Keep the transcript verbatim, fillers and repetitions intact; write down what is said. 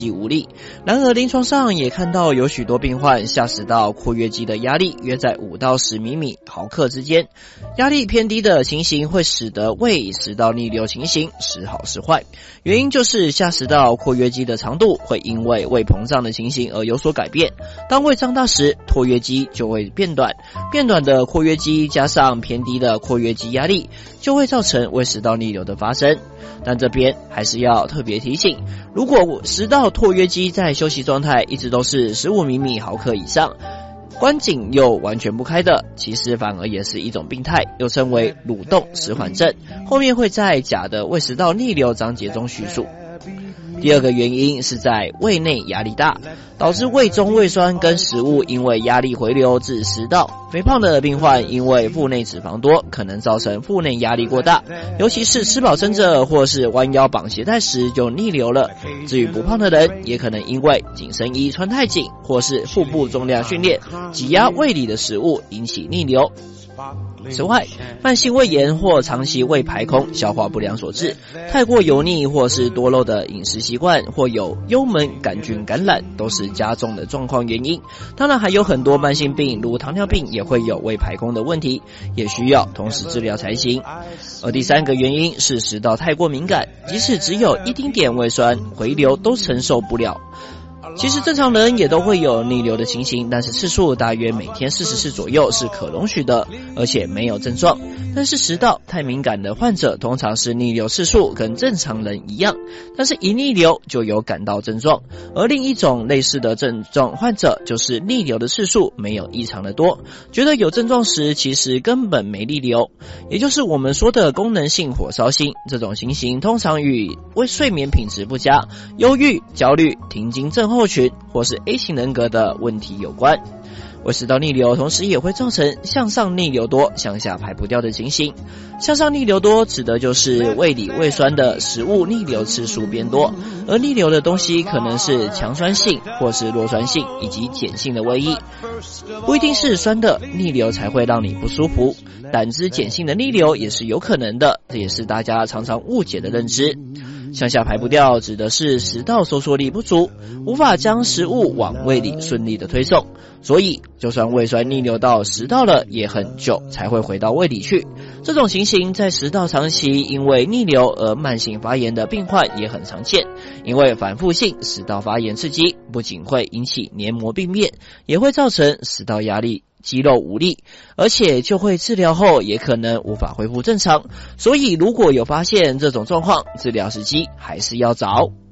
无力。然而临床上也看到有许多病患下食道括约肌的压力约在五到十毫米毫克之间，压力偏低的情形会使得胃食道逆流情形时好时坏，原因就是下食道括约肌的长度会因为胃膨胀的情形而有所改变，当胃胀大时，括约肌就会变短，变短的括约肌加上偏低的括约肌压力，就会造成胃食道逆流的发生。但这边还是要特别提醒，如果食道括约肌在休息状态一直都是十五毫米毫克以上，关紧又完全不开的，其实反而也是一种病态，又称为蠕动迟缓症，后面会在假的胃食道逆流章节中叙述。第二个原因是在胃内压力大，导致胃中胃酸跟食物因为压力回流至食道。肥胖的病患因为腹内脂肪多，可能造成腹内压力过大，尤其是吃饱撑着或是弯腰绑鞋带时就逆流了。至于不胖的人，也可能因为紧身衣穿太紧，或是腹部重量训练挤压胃里的食物引起逆流。此外，慢性胃炎或长期胃排空、消化不良所致，太过油腻或是多肉的饮食习惯，或有幽门杆菌感染，都是加重的状况原因。当然还有很多慢性病，如糖尿病也会有胃排空的问题，也需要同时治疗才行。而第三个原因是食道太过敏感，即使只有一丁点胃酸回流都承受不了。其实正常人也都会有逆流的情形，但是次数大约每天四十次左右是可容许的，而且没有症状。但是食道太敏感的患者通常是逆流次数跟正常人一样，但是一逆流就有感到症状。而另一种类似的症状患者就是逆流的次数没有异常的多，觉得有症状时其实根本没逆流，也就是我们说的功能性火烧心。这种情形通常与为睡眠品质不佳、忧郁、焦虑、停经症候群或是 A 型人格的问题有关。胃食道逆流同时也会造成向上逆流多、向下排不掉的情形。向上逆流多指的就是胃里胃酸的食物逆流次数变多，而逆流的东西可能是强酸性或是弱酸性以及碱性的胃液，不一定是酸的逆流才会让你不舒服，胆汁碱性的逆流也是有可能的，这也是大家常常误解的认知。向下排不掉指的是食道收缩力不足，无法将食物往胃里顺利的推送，所以就算胃酸逆流到食道了，也很久才会回到胃里去。这种情形在食道长期因为逆流而慢性发炎的病患也很常见，因为反复性食道发炎刺激不仅会引起黏膜病变，也会造成食道压力、肌肉无力，而且就会治疗后也可能无法恢复正常。所以如果有发现这种状况，治疗时机还是要早。